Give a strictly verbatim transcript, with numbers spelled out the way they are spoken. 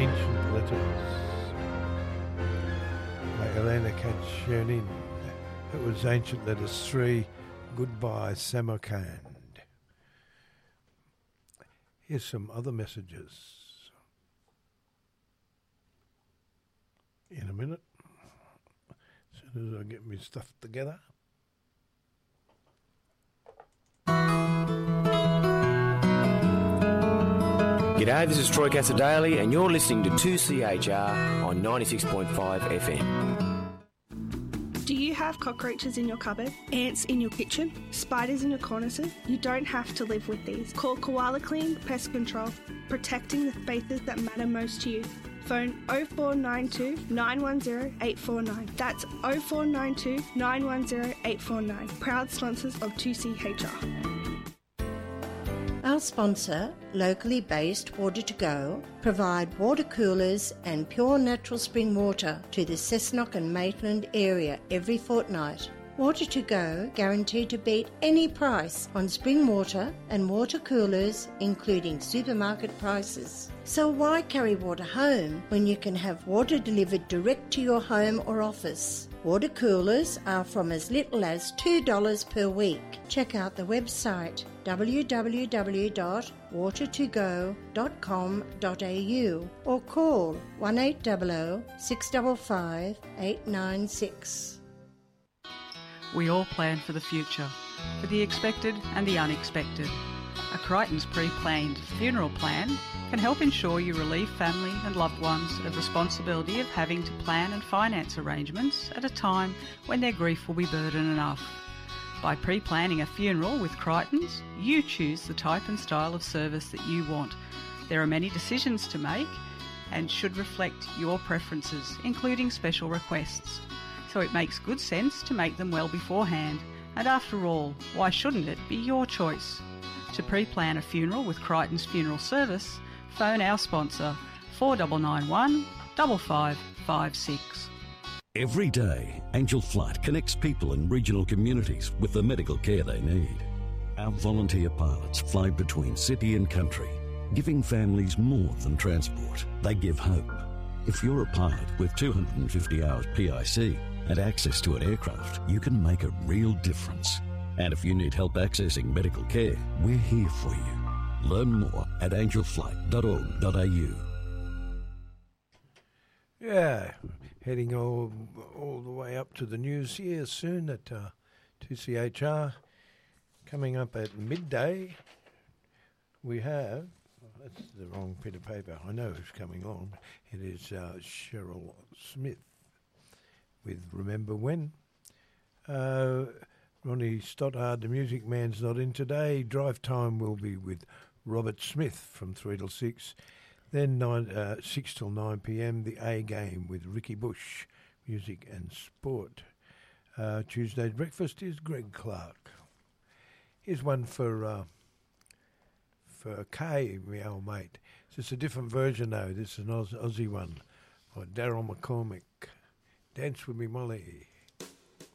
Ancient Letters by Elena Kachernin. It was Ancient Letters three, Goodbye Samarkand. Here's some other messages. In a minute, as soon as I get my stuff together. G'day, this is Troy Cassadaly and you're listening to two C H R on ninety-six point five F M. Do you have cockroaches in your cupboard, ants in your kitchen, spiders in your cornices? You don't have to live with these. Call Koala Clean Pest Control, protecting the spaces that matter most to you. Phone oh four nine two, nine one zero, eight four nine. That's oh four nine two, nine one zero, eight four nine. Proud sponsors of two C H R. Our sponsor, locally based Water to Go, provide water coolers and pure natural spring water to the Cessnock and Maitland area every fortnight. Water to Go guaranteed to beat any price on spring water and water coolers, including supermarket prices. So why carry water home when you can have water delivered direct to your home or office? Water coolers are from as little as two dollars per week. Check out the website w w w dot water to go dot com dot a u or call one eight hundred, six five five, eight nine six. We all plan for the future, for the expected and the unexpected. A Crichton's pre-planned funeral plan can help ensure you relieve family and loved ones of responsibility of having to plan and finance arrangements at a time when their grief will be burden enough. By pre-planning a funeral with Crichton's, you choose the type and style of service that you want. There are many decisions to make and should reflect your preferences, including special requests. So it makes good sense to make them well beforehand. And after all, why shouldn't it be your choice? To pre-plan a funeral with Crichton's Funeral Service, phone our sponsor four nine nine one, five five five six. Every day, Angel Flight connects people in regional communities with the medical care they need. Our volunteer pilots fly between city and country, giving families more than transport. They give hope. If you're a pilot with two hundred fifty hours P I C and access to an aircraft, you can make a real difference. And if you need help accessing medical care, we're here for you. Learn more at angel flight dot org dot a u. Yeah, heading all all the way up to the news here soon at uh, two C H R. Coming up at midday, we have, oh, that's the wrong bit of paper, I know who's coming on. It is uh, Cheryl Smith with Remember When. Uh, Ronnie Stoddard, the music man's not in today. Drive time will be with Robert Smith from three till six. Then nine, uh, six till nine p.m, the A Game with Ricky Bush, music and sport. Uh, Tuesday's breakfast is Greg Clark. Here's one for uh, for Kay, my old mate. It's just a different version though. This is an Auss- Aussie one by Daryl McCormick. Dance with me, Molly.